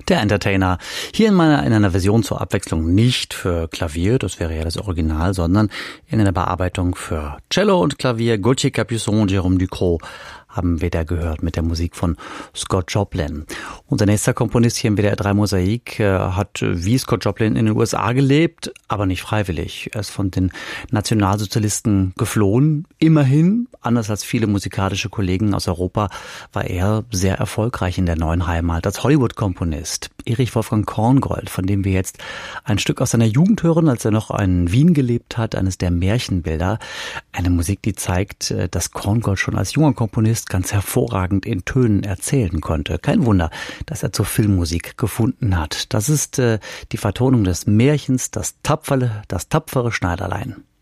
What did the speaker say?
Der Entertainer. Hier in einer Version zur Abwechslung nicht für Klavier, das wäre ja das Original, sondern in einer Bearbeitung für Cello und Klavier. Gauthier Capuçon, Jérôme Ducrot haben wir da gehört mit der Musik von Scott Joplin. Unser nächster Komponist hier im WDR 3 Mosaik hat wie Scott Joplin in den USA gelebt, aber nicht freiwillig. Er ist von den Nationalsozialisten geflohen. Immerhin, anders als viele musikalische Kollegen aus Europa, war er sehr erfolgreich in der neuen Heimat als Hollywood-Komponist. Erich Wolfgang Korngold, von dem wir jetzt ein Stück aus seiner Jugend hören, als er noch in Wien gelebt hat, eines der Märchenbilder. Eine Musik, die zeigt, dass Korngold schon als junger Komponist ganz hervorragend in Tönen erzählen konnte. Kein Wunder, dass er zur Filmmusik gefunden hat. Das ist die Vertonung des Märchens, das tapfere Schneiderlein.